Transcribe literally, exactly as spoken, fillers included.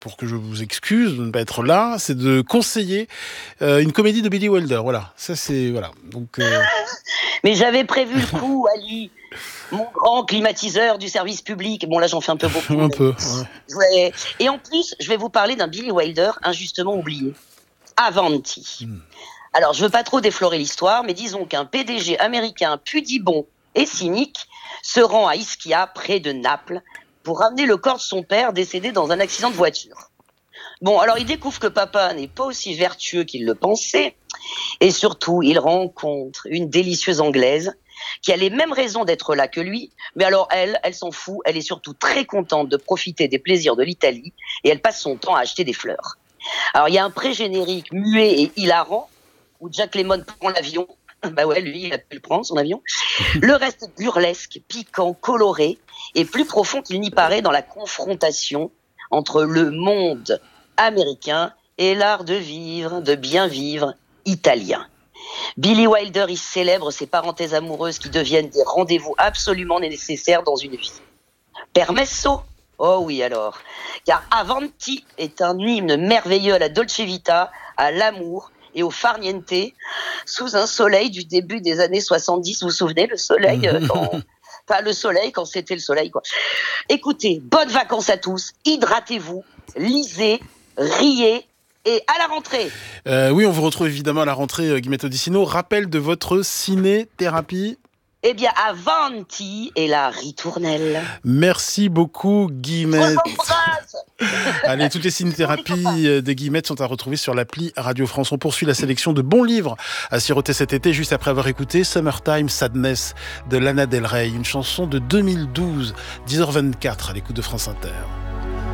pour que je vous excuse de ne pas être là, c'est de conseiller euh, une comédie de Billy Wilder. Voilà, ça c'est voilà. Donc, euh... mais j'avais prévu le coup, Ali, mon grand climatiseur du service public. Bon là, j'en fais un peu beaucoup. un mais... peu. Ouais. Ouais. Et en plus, je vais vous parler d'un Billy Wilder injustement oublié. Avanti. Hmm. Alors, je veux pas trop déflorer l'histoire, mais disons qu'un P D G américain pudibond et cynique se rend à Ischia, près de Naples, pour ramener le corps de son père décédé dans un accident de voiture. Bon, alors il découvre que papa n'est pas aussi vertueux qu'il le pensait, et surtout, il rencontre une délicieuse Anglaise qui a les mêmes raisons d'être là que lui, mais alors elle, elle s'en fout, elle est surtout très contente de profiter des plaisirs de l'Italie, et elle passe son temps à acheter des fleurs. Alors, il y a un pré-générique muet et hilarant, où Jack Lemmon prend l'avion. Bah ouais, lui, il a pu le prendre, son avion. Le reste burlesque, piquant, coloré, et plus profond qu'il n'y paraît dans la confrontation entre le monde américain et l'art de vivre, de bien vivre italien. Billy Wilder y célèbre ses parenthèses amoureuses qui deviennent des rendez-vous absolument nécessaires dans une vie. Permesso? Oh oui alors, car Avanti est un hymne merveilleux à la Dolce Vita, à l'amour et au farniente, sous un soleil du début des années soixante-dix. Vous vous souvenez, le soleil euh, quand... Enfin, le soleil quand c'était le soleil, quoi. Écoutez, bonnes vacances à tous, hydratez-vous, lisez, riez, et à la rentrée. Euh, oui, on vous retrouve évidemment à la rentrée, euh, Guillemette Odissino. Rappel de votre ciné-thérapie. Eh bien, Avanti et la ritournelle. Merci beaucoup, Guillemette. Allez, toutes les cinésithérapies des Guillemettes sont à retrouver sur l'appli Radio France. On poursuit la sélection de bons livres à siroter cet été, juste après avoir écouté Summertime Sadness de Lana Del Rey, une chanson de deux mille douze, dix heures vingt-quatre à l'écoute de France Inter.